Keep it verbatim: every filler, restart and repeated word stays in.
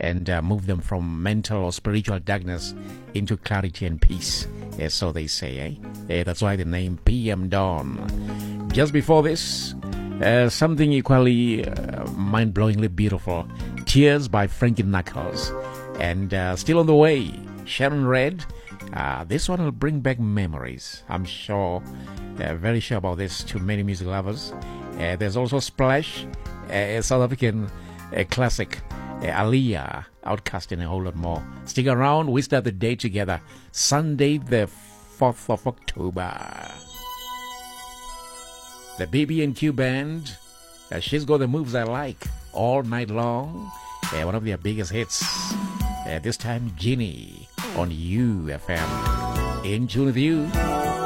and uh, move them from mental or spiritual darkness into clarity and peace. Uh, so they say, eh? Uh, that's why the name P M Dawn. Just before this, uh, something equally uh, mind-blowingly beautiful. Tears by Frankie Knuckles. And uh, still on the way, Sharon Red. Uh, this one will bring back memories. I'm sure, uh, very sure about this to many music lovers. Uh, there's also Splash, uh, a South African uh, classic, uh, Aliyah, Outcast, and a whole lot more. Stick around, we start the day together. Sunday the fourth of October. The B B and Q Band, uh, she's got the moves I like all night long. Uh, one of their biggest hits. Uh, this time, Ginny on U F M. In tune with you.